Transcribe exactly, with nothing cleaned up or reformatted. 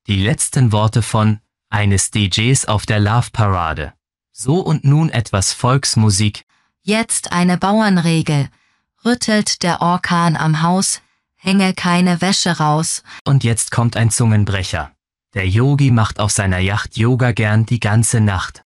Die letzten Worte von eines D Js auf der Love Parade. So und nun etwas Volksmusik. Jetzt eine Bauernregel. Rüttelt der Orkan am Haus, hänge keine Wäsche raus. Und jetzt kommt ein Zungenbrecher. Der Yogi macht auf seiner Yacht Yoga gern die ganze Nacht.